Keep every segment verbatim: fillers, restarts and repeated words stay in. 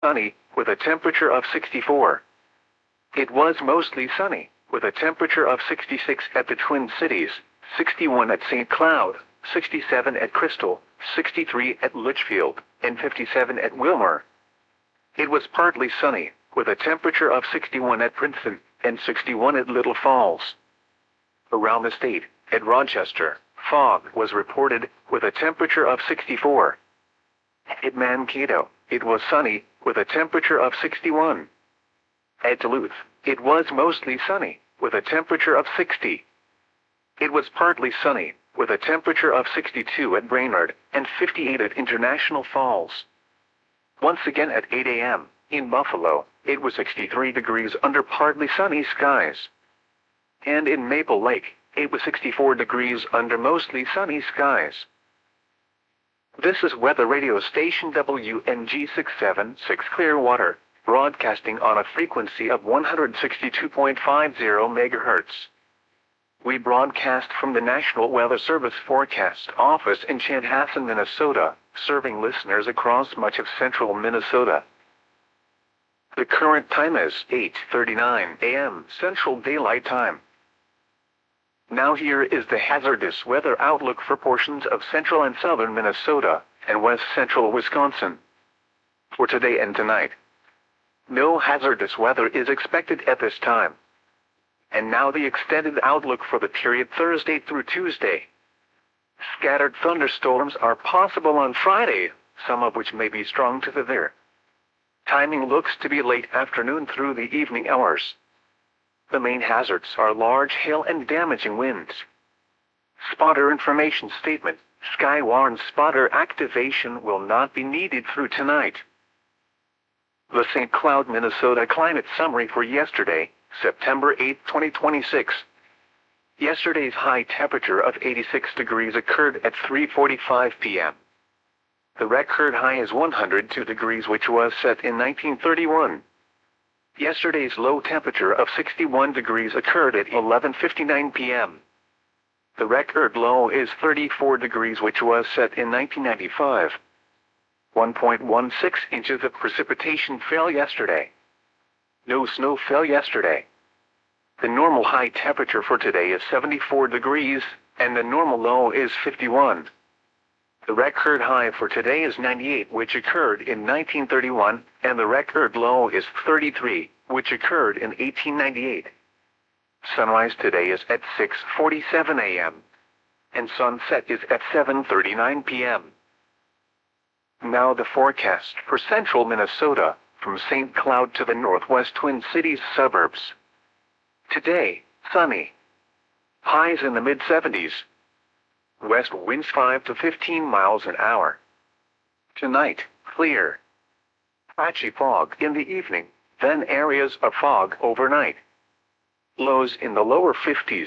sunny, with a temperature of sixty-four. It was mostly sunny, with a temperature of sixty-six at the Twin Cities, sixty-one at Saint Cloud, sixty-seven at Crystal, sixty-three at Litchfield, and fifty-seven at Wilmer. It was partly sunny, with a temperature of sixty-one at Princeton, and sixty-one at Little Falls. Around the state, at Rochester, fog was reported, with a temperature of sixty-four. At Mankato, it was sunny, with a temperature of sixty-one. At Duluth, it was mostly sunny, with a temperature of sixty. It was partly sunny, with a temperature of sixty-two at Brainerd, and fifty-eight at International Falls. Once again at eight a m, in Buffalo, it was sixty-three degrees under partly sunny skies. And in Maple Lake, it was sixty-four degrees under mostly sunny skies. This is weather radio station W N G six seven six Clearwater, broadcasting on a frequency of one hundred sixty-two point five zero megahertz. We broadcast from the National Weather Service Forecast Office in Chanhassen, Minnesota, serving listeners across much of central Minnesota. The current time is eight thirty-nine a m Central Daylight Time. Now here is the hazardous weather outlook for portions of central and southern Minnesota, and west central Wisconsin. For today and tonight, no hazardous weather is expected at this time. And now the extended outlook for the period Thursday through Tuesday. Scattered thunderstorms are possible on Friday, some of which may be strong to severe. Timing looks to be late afternoon through the evening hours. The main hazards are large hail and damaging winds. Spotter information statement: Skywarn spotter activation will not be needed through tonight. The Saint Cloud, Minnesota climate summary for yesterday, September eighth, twenty twenty-six. Yesterday's high temperature of eighty-six degrees occurred at three forty-five p m The record high is one hundred two degrees, which was set in nineteen thirty-one. Yesterday's low temperature of sixty-one degrees occurred at eleven fifty-nine p m The record low is thirty-four degrees, which was set in nineteen ninety-five. one point one six inches of precipitation fell yesterday. No snow fell yesterday. The normal high temperature for today is seventy-four degrees, and the normal low is fifty-one. The record high for today is ninety-eight, which occurred in nineteen thirty-one, and the record low is thirty-three, which occurred in eighteen ninety-eight. Sunrise today is at six forty-seven a m, and sunset is at seven thirty-nine p m Now the forecast for central Minnesota, from Saint Cloud to the northwest Twin Cities suburbs. Today, sunny. Highs in the mid seventies. West winds five to fifteen miles an hour. Tonight, clear. Patchy fog in the evening, then areas of fog overnight. Lows in the lower fifties.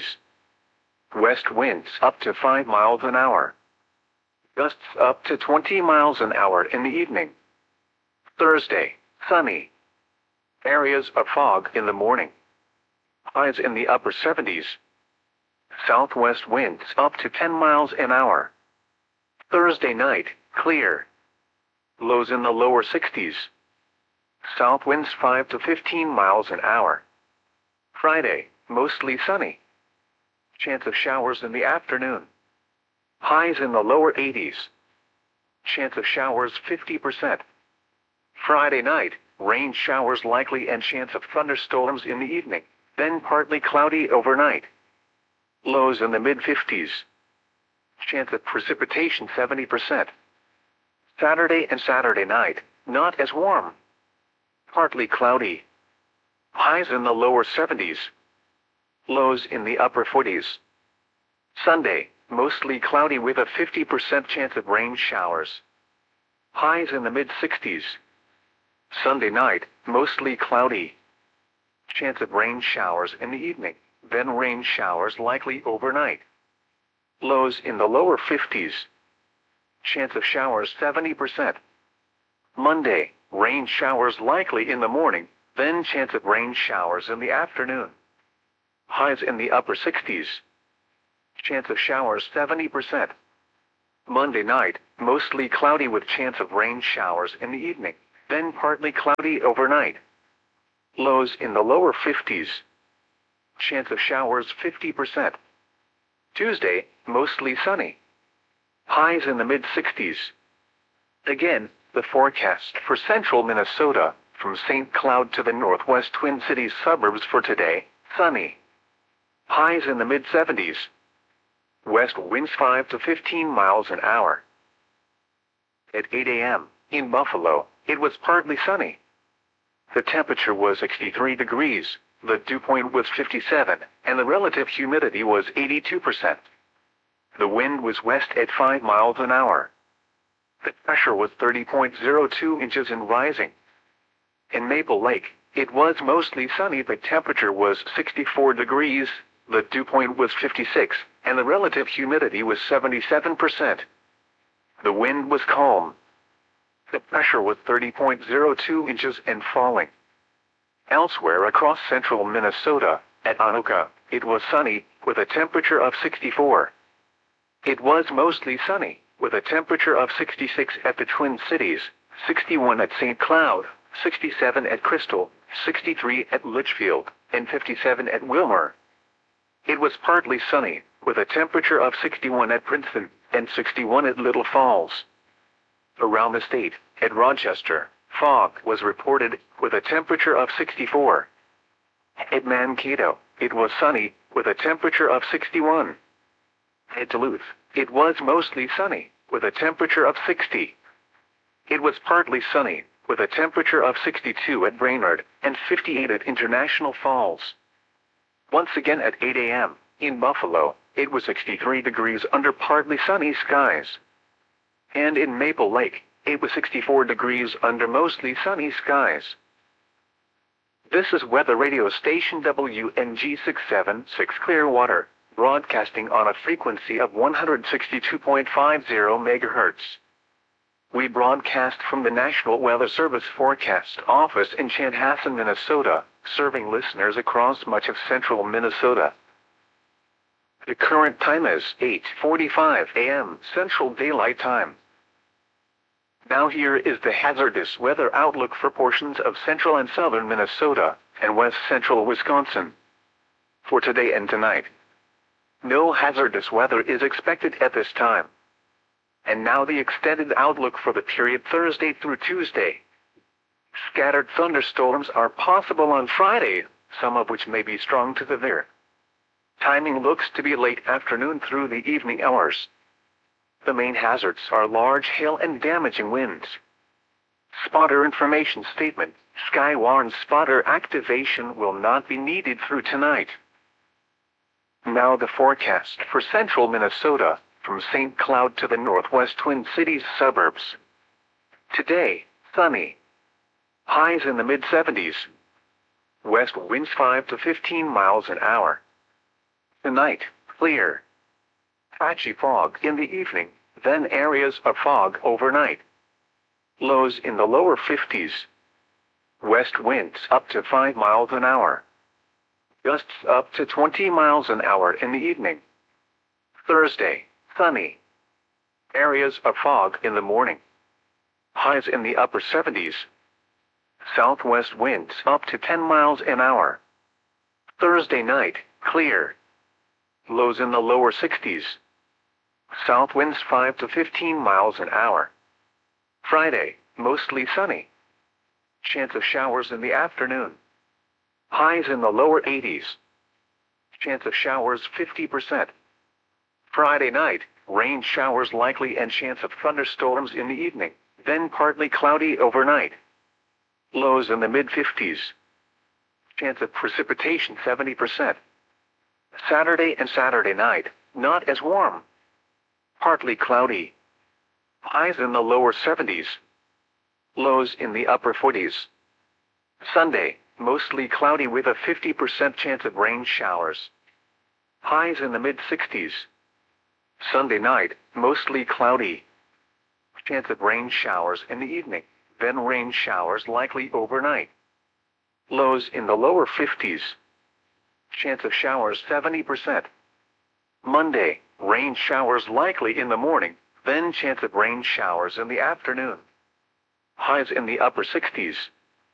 West winds up to five miles an hour. Gusts up to twenty miles an hour in the evening. Thursday, sunny. Areas of fog in the morning. Highs in the upper seventies. Southwest winds up to ten miles an hour. Thursday night, clear. Lows in the lower sixties. South winds five to fifteen miles an hour. Friday, mostly sunny. Chance of showers in the afternoon. Highs in the lower eighties. Chance of showers fifty percent. Friday night, rain showers likely and chance of thunderstorms in the evening, then partly cloudy overnight. Lows in the mid fifties. Chance of precipitation seventy percent. Saturday and Saturday night, not as warm. Partly cloudy. Highs in the lower seventies. Lows in the upper forties. Sunday, mostly cloudy with a fifty percent chance of rain showers. Highs in the mid sixties. Sunday night, mostly cloudy. Chance of rain showers in the evening, then rain showers likely overnight. Lows in the lower fifties. Chance of showers seventy percent. Monday, rain showers likely in the morning, then chance of rain showers in the afternoon. Highs in the upper sixties. Chance of showers seventy percent. Monday night, mostly cloudy with chance of rain showers in the evening, then partly cloudy overnight. Lows in the lower fifties. Chance of showers fifty percent. Tuesday, mostly sunny. Highs in the mid-sixties. Again, the forecast for central Minnesota, from Saint Cloud to the northwest Twin Cities suburbs for today, sunny. Highs in the mid-seventies. West winds five to fifteen miles an hour. At eight A M, in Buffalo, it was partly sunny. The temperature was sixty-three degrees, the dew point was fifty-seven, and the relative humidity was eighty-two percent. The wind was west at five miles an hour. The pressure was thirty point zero two inches and rising. In Maple Lake, it was mostly sunny. The temperature was sixty-four degrees, the dew point was fifty-six, and the relative humidity was seventy-seven percent. The wind was calm. The pressure was thirty point zero two inches and falling. Elsewhere across central Minnesota, at Anoka, it was sunny, with a temperature of sixty-four. It was mostly sunny, with a temperature of sixty-six at the Twin Cities, sixty-one at Saint Cloud, sixty-seven at Crystal, sixty-three at Litchfield, and fifty-seven at Wilmer. It was partly sunny, with a temperature of sixty-one at Princeton, and sixty-one at Little Falls. Around the state, at Rochester, fog was reported, with a temperature of sixty-four. At Mankato, it was sunny, with a temperature of sixty-one. At Duluth, it was mostly sunny, with a temperature of sixty. It was partly sunny, with a temperature of sixty-two at Brainerd, and fifty-eight at International Falls. Once again at eight A M, in Buffalo, it was sixty-three degrees under partly sunny skies. And in Maple Lake, it was sixty-four degrees under mostly sunny skies. This is weather radio station W N G six seventy-six Clearwater, broadcasting on a frequency of one hundred sixty-two point five zero megahertz. We broadcast from the National Weather Service Forecast Office in Chanhassen, Minnesota, serving listeners across much of central Minnesota. The current time is eight forty-five A M Central Daylight Time. Now here is the hazardous weather outlook for portions of central and southern Minnesota, and west central Wisconsin. For today and tonight, no hazardous weather is expected at this time. And now the extended outlook for the period Thursday through Tuesday. Scattered thunderstorms are possible on Friday, some of which may be strong to severe. Timing looks to be late afternoon through the evening hours. The main hazards are large hail and damaging winds. Spotter information statement: Skywarn spotter activation will not be needed through tonight. Now the forecast for central Minnesota, from Saint Cloud to the northwest Twin Cities suburbs. Today, sunny. Highs in the mid-seventies. West winds five to fifteen miles an hour. Tonight, clear. Patchy fog in the evening, then areas of fog overnight. Lows in the lower fifties. West winds up to five miles an hour. Gusts up to twenty miles an hour in the evening. Thursday, sunny. Areas of fog in the morning. Highs in the upper seventies. Southwest winds up to ten miles an hour. Thursday night, clear. Lows in the lower sixties. South winds five to fifteen miles an hour. Friday, mostly sunny. Chance of showers in the afternoon. Highs in the lower eighties. Chance of showers fifty percent. Friday night, rain showers likely and chance of thunderstorms in the evening, then partly cloudy overnight. Lows in the mid-fifties. Chance of precipitation seventy percent. Saturday and Saturday night, not as warm. Partly cloudy. Highs in the lower seventies. Lows in the upper forties. Sunday, mostly cloudy with a fifty percent chance of rain showers. Highs in the mid-sixties. Sunday night, mostly cloudy. Chance of rain showers in the evening, then rain showers likely overnight. Lows in the lower fifties. Chance of showers seventy percent. Monday, rain showers likely in the morning, then chance of rain showers in the afternoon. highs in the upper sixties.